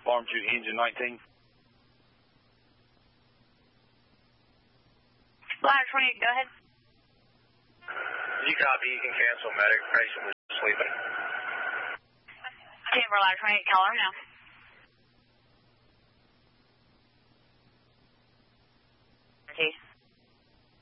Farm 2, engine 19. Ladder 28, go ahead. You copy, you can cancel medic. Patient was sleeping. Denver, Ladder 28, call her now.